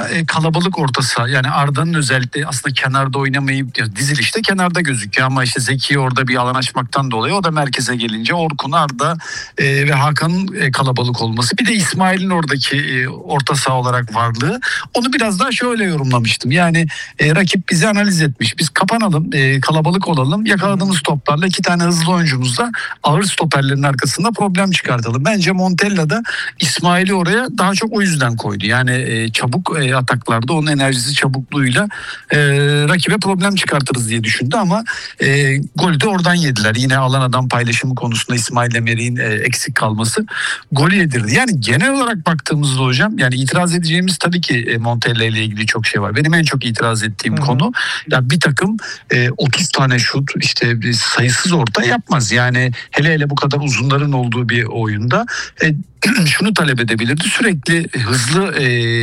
da kalabalık orta saha. Yani Arda'nın özellikle aslında kenarda oynamayıp dizilişte kenarda gözüküyor ama işte Zeki orada bir alan açmaktan dolayı o da merkeze gelince Orkun, Arda ve Hakan'ın kalabalık olması. Bir de İsmail'in oradaki orta saha olarak varlığı. Onu biraz daha şöyle yorumlamıştım. Yani rakip bizi analiz etmiş. Biz kapanalım, kalabalık olalım. Yakaladığımız toplarla 2 tane hızlı oyuncumuzla ağır stoperlerin arkasında problem çıkartalım. Bence Montella da İsmail'i oraya daha çok o yüzden koydu. Yani çabuk ataklarda onun enerjisi, çabukluğuyla rakibe problem çıkartırız diye düşündü ama golü de oradan yediler. Yine alan adam paylaşımı konusunda İsmail Emery'in eksik kalması golü yedirdi. Yani genel olarak baktığımızda hocam, yani itiraz edeceğimiz tabii ki Montella ile ilgili çok şey var. Benim en çok itiraz ettiğim konu, ya bir takım 30 tane şut, işte sayısız orta yapmaz. Yani hele bu kadar uzunların olduğu bir oyunda şunu talep edebilirdi. Sürekli hızlı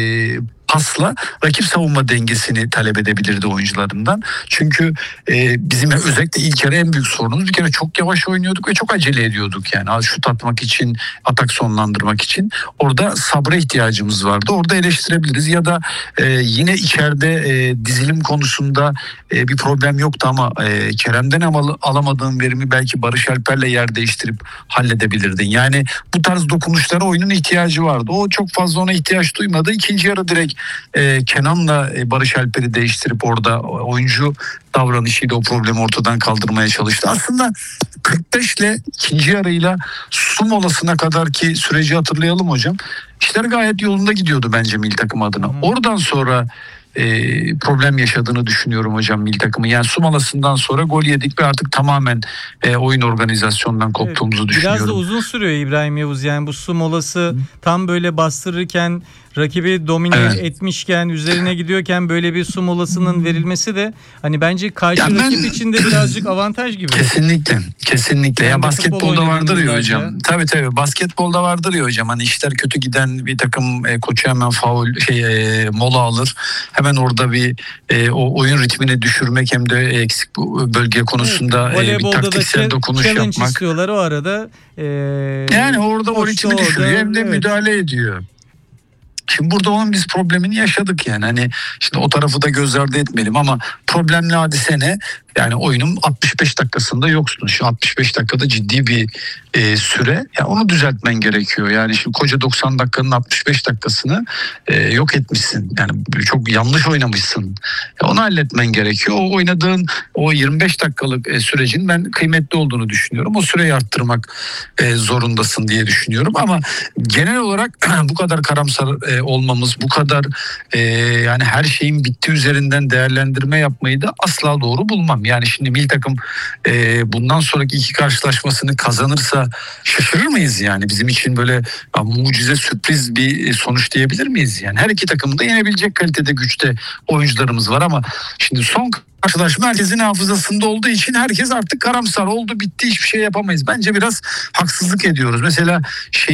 pasla rakip savunma dengesini talep edebilirdi oyuncularından. Çünkü bizim özellikle ilk yarı en büyük sorunumuz, bir kere çok yavaş oynuyorduk ve çok acele ediyorduk. Yani şut atmak için, atak sonlandırmak için orada sabra ihtiyacımız vardı. Orada eleştirebiliriz ya da yine içeride dizilim konusunda bir problem yoktu ama Kerem'den alamadığın verimi belki Barış Alper'le yer değiştirip halledebilirdin. Yani bu tarz dokunuşlara oyunun ihtiyacı vardı. O çok fazla ona ihtiyaç duymadı. İkinci yarı direkt Kenan'la Barış Alper'i değiştirip orada oyuncu davranışıyla o problemi ortadan kaldırmaya çalıştı. Aslında 45 ile ikinci yarıyla su molasına kadar ki süreci hatırlayalım hocam. İşler gayet yolunda gidiyordu bence milli takım adına. Oradan sonra problem yaşadığını düşünüyorum hocam milli takımı. Yani su molasından sonra gol yedik ve artık tamamen oyun organizasyonundan koptuğumuzu düşünüyorum. Biraz da uzun sürüyor İbrahim Yavuz. Yani bu su molası tam böyle bastırırken, rakibi domine etmişken, üzerine gidiyorken böyle bir su molasının verilmesi de hani bence karşı rakip için de birazcık avantaj gibi. Kesinlikle. Ya basketbolda vardır ya hocam. Tabii basketbolda vardır ya hocam. Hani işler kötü giden bir takım koçu hemen mola alır. Hemen orada bir o oyun ritmini düşürmek hem de eksik bölge konusunda bir taktiksel dokunuş yapmak. Challenge istiyorlar o arada. Yani orada o ritmi düşürüyor hem de müdahale ediyor. Şimdi burada onun biz problemini yaşadık yani. Hani şimdi o tarafı da göz ardı etmeyelim ama problemli hadise ne? Yani oyunun 65 dakikasında yoksun. Şu 65 dakikada ciddi bir süre. Yani onu düzeltmen gerekiyor. Yani şimdi koca 90 dakikanın 65 dakikasını yok etmişsin. Yani çok yanlış oynamışsın. Onu halletmen gerekiyor. O oynadığın o 25 dakikalık sürecin ben kıymetli olduğunu düşünüyorum. O süreyi arttırmak zorundasın diye düşünüyorum. Ama genel olarak bu kadar karamsar olmamız, bu kadar yani her şeyin bitti üzerinden değerlendirme yapmayı da asla doğru bulmam. Yani şimdi milli takım bundan sonraki 2 karşılaşmasını kazanırsa şaşırır mıyız yani? Bizim için böyle mucize, sürpriz bir sonuç diyebilir miyiz? Yani her iki takımı da yenebilecek kalitede, güçte oyuncularımız var ama şimdi son karşılaşma herkesin hafızasında olduğu için herkes artık karamsar oldu, bitti, hiçbir şey yapamayız. Bence biraz haksızlık ediyoruz. Mesela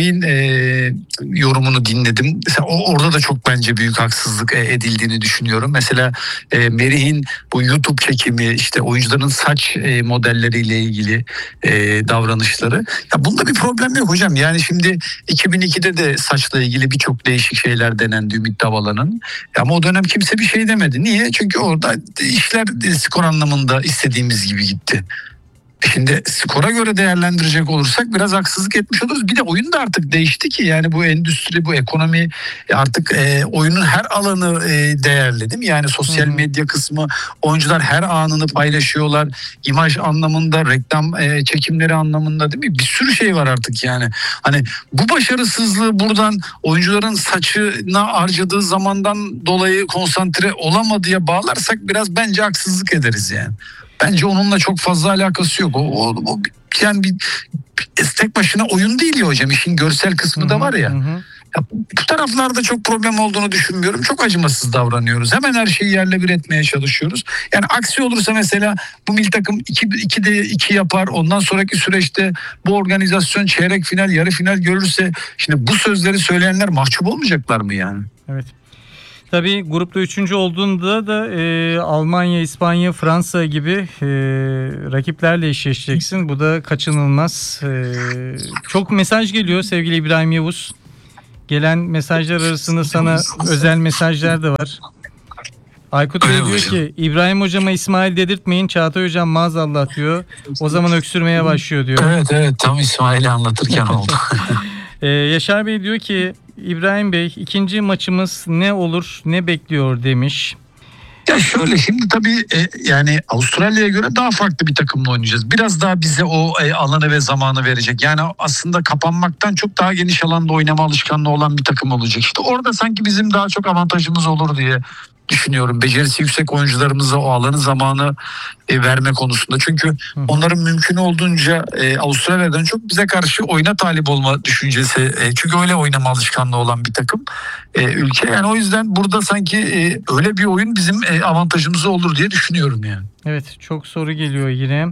yorumunu dinledim. Mesela orada da çok bence büyük haksızlık edildiğini düşünüyorum. Mesela Merih'in bu YouTube çekimi, işte oyuncuların saç modelleriyle ilgili davranışları. Ya bunda bir problem yok hocam. Yani şimdi 2002'de de saçla ilgili birçok değişik şeyler denendi Ümit Davala'nın. Ama o dönem kimse bir şey demedi. Niye? Çünkü orada işler skor anlamında istediğimiz gibi gitti. Şimdi skora göre değerlendirecek olursak biraz haksızlık etmiş oluruz. Bir de oyun da artık değişti ki yani bu endüstri, bu ekonomi artık oyunun her alanı değerli değil mi? Yani sosyal medya kısmı, oyuncular her anını paylaşıyorlar. İmaj anlamında, reklam çekimleri anlamında değil mi? Bir sürü şey var artık yani. Hani bu başarısızlığı buradan oyuncuların saçına harcadığı zamandan dolayı konsantre olamadıya bağlarsak biraz bence haksızlık ederiz yani. Bence onunla çok fazla alakası yok. O yani bir tek başına oyun değil ya hocam. İşin görsel kısmı da var ya. Ya bu taraflarda çok problem olduğunu düşünmüyorum. Çok acımasız davranıyoruz. Hemen her şeyi yerle bir etmeye çalışıyoruz. Yani aksi olursa mesela bu milli takım 2'de 2 yapar. Ondan sonraki süreçte bu organizasyon çeyrek final, yarı final görürse şimdi bu sözleri söyleyenler mahcup olmayacaklar mı yani? Evet. Tabii grupta 3. olduğunda da Almanya, İspanya, Fransa gibi rakiplerle eşleşeceksin. Bu da kaçınılmaz. Çok mesaj geliyor sevgili İbrahim Yavuz. Gelen mesajlar arasında sana özel mesajlar da var. Aykut Bey diyor ki İbrahim hocama İsmail dedirtmeyin, Çağatay hocam maazallah diyor. O zaman öksürmeye başlıyor diyor. Evet tam İsmail'i anlatırken oldu. Yaşar Bey diyor ki İbrahim Bey ikinci maçımız ne olur ne bekliyor demiş. Ya şöyle şimdi tabii yani Avustralya'ya göre daha farklı bir takımla oynayacağız. Biraz daha bize o alanı ve zamanı verecek. Yani aslında kapanmaktan çok daha geniş alanda oynama alışkanlığı olan bir takım olacak. İşte orada sanki bizim daha çok avantajımız olur diye düşünüyorum. Becerisi yüksek oyuncularımıza o alanı, zamanı verme konusunda. Çünkü onların mümkün olduğunca Avustralya'dan çok bize karşı oyuna talip olma düşüncesi. Çünkü öyle oynama alışkanlığı olan bir takım ülke. Yani o yüzden burada sanki öyle bir oyun bizim avantajımıza olur diye düşünüyorum yani. Evet, çok soru geliyor yine.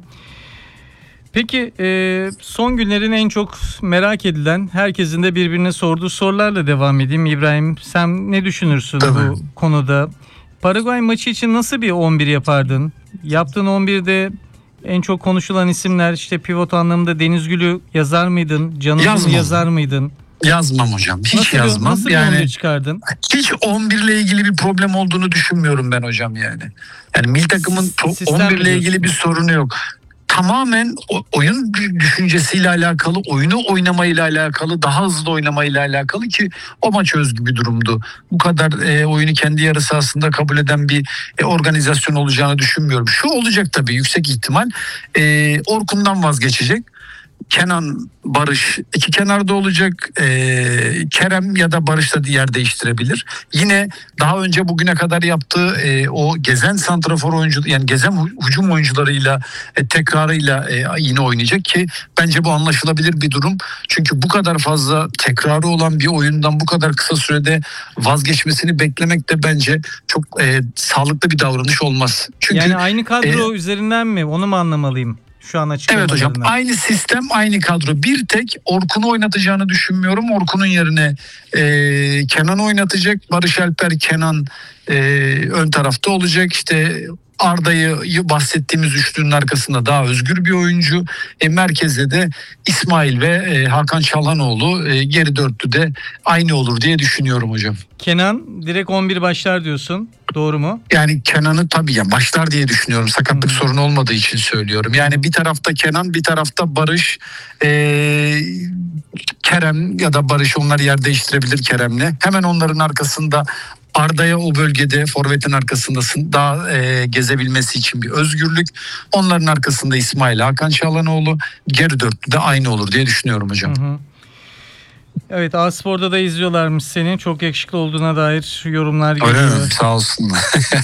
Peki son günlerin en çok merak edilen, herkesin de birbirine sorduğu sorularla devam edeyim. İbrahim, sen ne düşünürsün bu konuda? Paraguay maçı için nasıl bir 11 yapardın? Yaptığın 11'de en çok konuşulan isimler, işte pivot anlamında Deniz Gül'ü yazar mıydın? Can'ı yazar mıydın? Yazmam hocam. Hiç yazmam. Nasıl bir 11 çıkardın? Hiç 11 ile ilgili bir problem olduğunu düşünmüyorum ben hocam yani. Yani milli takımın 11 ile ilgili bir sorunu yok. Tamamen oyun düşüncesiyle alakalı, oyunu oynamayla alakalı, daha hızlı oynamayla alakalı ki o maç özgü bir durumdu. Bu kadar oyunu kendi yarı sahasında kabul eden bir organizasyon olacağını düşünmüyorum. Şu olacak tabii yüksek ihtimal. Orkun'dan vazgeçecek. Kenan, Barış iki kenarda olacak. Kerem ya da Barış da yer değiştirebilir. Yine daha önce bugüne kadar yaptığı o gezen santrafor oyuncu, yani gezen hücum oyuncularıyla tekrarıyla yine oynayacak ki bence bu anlaşılabilir bir durum. Çünkü bu kadar fazla tekrarı olan bir oyundan bu kadar kısa sürede vazgeçmesini beklemek de bence çok sağlıklı bir davranış olmaz. Çünkü yani aynı kadro üzerinden mi? Onu mu anlamalıyım? Şu an evet hocam, aynı sistem, aynı kadro. Bir tek Orkun'u oynatacağını düşünmüyorum. Orkun'un yerine Kenan oynatacak. Barış Alper, Kenan ön tarafta olacak. İşte Arda'yı bahsettiğimiz üçlünün arkasında daha özgür bir oyuncu. Merkezde de İsmail ve Hakan Çalhanoğlu, geri dörtlüde aynı olur diye düşünüyorum hocam. Kenan direkt 11 başlar diyorsun. Doğru mu? Yani Kenan'ı tabii ya başlar diye düşünüyorum. Sakatlık sorunu olmadığı için söylüyorum. Yani bir tarafta Kenan, bir tarafta Barış, Kerem ya da Barış, onlar yer değiştirebilir Kerem'le. Hemen onların arkasında Arda'ya o bölgede forvetin arkasındasın daha gezebilmesi için bir özgürlük. Onların arkasında İsmail, Hakan Çalhanoğlu, geri dörtlü de aynı olur diye düşünüyorum hocam. Hı hı. Evet, A-Spor'da da izliyorlarmış seni. Çok yakışıklı olduğuna dair yorumlar geliyor. Öyle mi? Sağ olsunlar.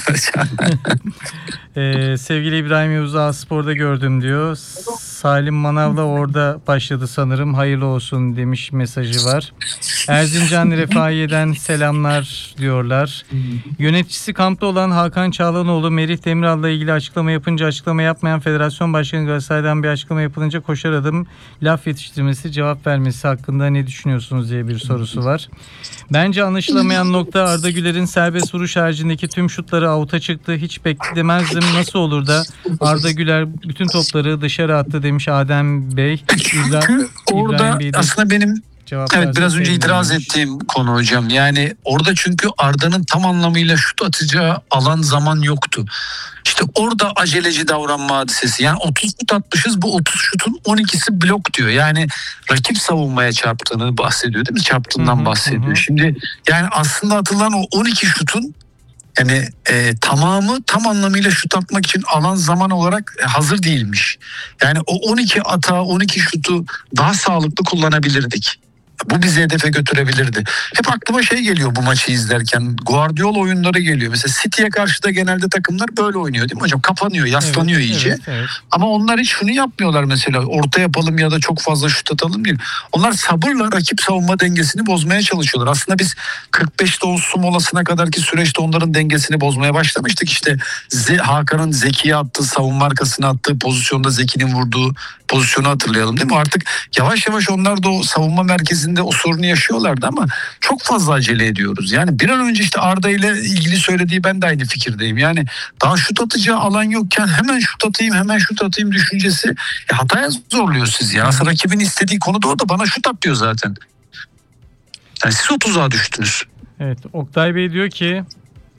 Sevgili İbrahim Yavuz'u A-Spor'da gördüm diyor. Salim Manav'la orada başladı sanırım. Hayırlı olsun demiş, mesajı var. Erzincan Refahiye'den selamlar diyorlar. Yöneticisi kampta olan Hakan Çalhanoğlu, Merih Demiral'la ilgili açıklama yapınca, açıklama yapmayan Federasyon Başkanı Galatasaray'dan bir açıklama yapılınca koşar adım laf yetiştirmesi, cevap vermesi hakkında ne düşünüyorsunuz diye bir sorusu var. Bence anlaşılamayan nokta Arda Güler'in serbest vuruş haricindeki tüm şutları avuta çıktı. Hiç beklemezdim. Nasıl olur da Arda Güler bütün topları dışarı attı demiş Adem Bey. Çünkü orada aslında benim biraz önce itiraz ettiğim konu hocam. Yani orada çünkü Arda'nın tam anlamıyla şut atacağı alan, zaman yoktu. İşte orada aceleci davranma hadisesi. Yani 30 şut atmışız, bu 30 şutun 12'si blok diyor. Yani rakip savunmaya çarptığını bahsediyor değil mi? Çarptığından bahsediyor. Şimdi yani aslında atılan o 12 şutun yani tamamı tam anlamıyla şut atmak için alan, zaman olarak hazır değilmiş. Yani o 12 atağı, 12 şutu daha sağlıklı kullanabilirdik. Bu bizi hedefe götürebilirdi. Hep aklıma şey geliyor bu maçı izlerken. Guardiola oyunları geliyor. Mesela City'ye karşı da genelde takımlar böyle oynuyor değil mi hocam? Kapanıyor, yaslanıyor iyice. Evet. Ama onlar hiç şunu yapmıyorlar mesela. Orta yapalım ya da çok fazla şut atalım değil. Onlar sabırla rakip savunma dengesini bozmaya çalışıyorlar. Aslında biz 45'te o su molasına kadarki süreçte onların dengesini bozmaya başlamıştık. İşte Hakan'ın Zeki'ye attığı, savunma arkasına attığı pozisyonda Zeki'nin vurduğu pozisyonu hatırlayalım değil mi? Artık yavaş yavaş onlar da o savunma merkezinde o sorunu yaşıyorlardı ama çok fazla acele ediyoruz. Yani bir an önce işte Arda ile ilgili söylediği, ben de aynı fikirdeyim. Yani daha şut atacağı alan yokken hemen şut atayım düşüncesi hataya zorluyor siz ya. Aslında rakibin istediği konu da o, da bana şut at diyor zaten. Yani siz 30'a düştünüz. Evet, Oktay Bey diyor ki